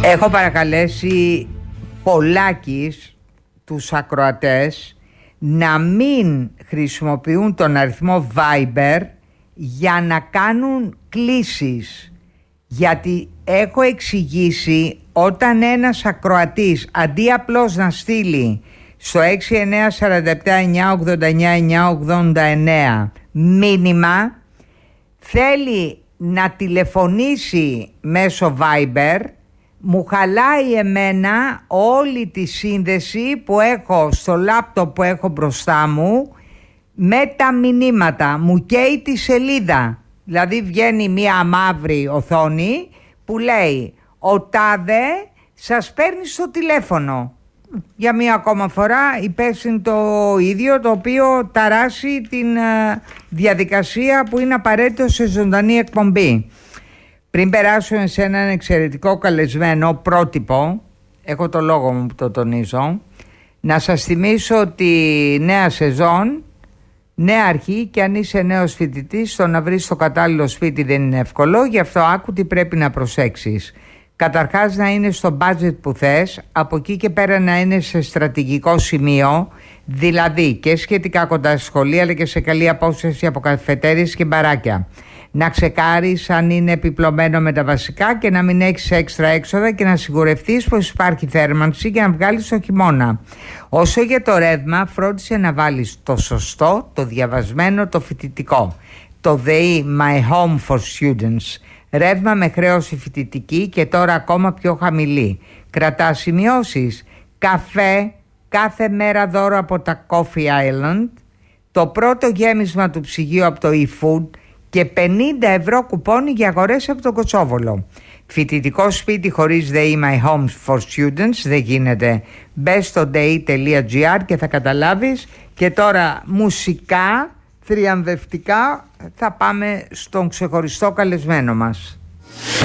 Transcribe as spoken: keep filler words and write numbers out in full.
Έχω παρακαλέσει πολλάκις τους ακροατές να μην χρησιμοποιούν τον αριθμό Viber για να κάνουν κλήσεις, γιατί έχω εξηγήσει όταν ένας ακροατής αντί απλώς να στείλει στο έξι εννιά τέσσερα επτά εννιά ογδόντα εννιά εννιά ογδόντα εννιά μήνυμα, θέλει να τηλεφωνήσει μέσω Viber, μου χαλάει εμένα όλη τη σύνδεση που έχω στο λάπτοπ που έχω μπροστά μου με τα μηνύματα, μου καίει τη σελίδα. Δηλαδή βγαίνει μία μαύρη οθόνη που λέει «Ο τάδε σας παίρνει στο τηλέφωνο». Για μία ακόμα φορά υπέσυνε το ίδιο, το οποίο ταράσει την uh, διαδικασία που είναι απαραίτητο σε ζωντανή εκπομπή. Πριν περάσουμε σε έναν εξαιρετικό καλεσμένο πρότυπο, έχω το λόγο μου που το τονίζω, να σας θυμίσω ότι νέα σεζόν, νέα αρχή, και αν είσαι νέος φοιτητής, το να βρεις το κατάλληλο σπίτι δεν είναι εύκολο, γι' αυτό άκου τι πρέπει να προσέξεις. Καταρχάς να είναι στο budget που θες, από εκεί και πέρα να είναι σε στρατηγικό σημείο, δηλαδή και σχετικά κοντά στη σχολεία αλλά και σε καλή απόσταση από καφετέριες και μπαράκια. Να ξεκάρεις αν είναι επιπλωμένο με τα βασικά και να μην έχεις έξτρα έξοδα και να σιγουρευτείς πως υπάρχει θέρμανση για να βγάλεις το χειμώνα. Όσο για το ρεύμα, φρόντισε να βάλεις το σωστό, το διαβασμένο, το φοιτητικό. Το ΔΕΗ My Home for Students. Ρεύμα με χρέωση φοιτητική και τώρα ακόμα πιο χαμηλή. Κρατά σημειώσεις. Καφέ κάθε μέρα δώρο από τα Coffee Island. Το πρώτο γέμισμα του ψυγείου από το eFood και πενήντα ευρώ κουπόνι για αγορές από τον Κοτσόβολο. Φοιτητικό σπίτι χωρίς ΔΕΗ My Homes for Students δεν γίνεται. Μπες στο dei τελεία gr και θα καταλάβεις. Και τώρα μουσικά, θριαμβευτικά, θα πάμε στον ξεχωριστό καλεσμένο μας.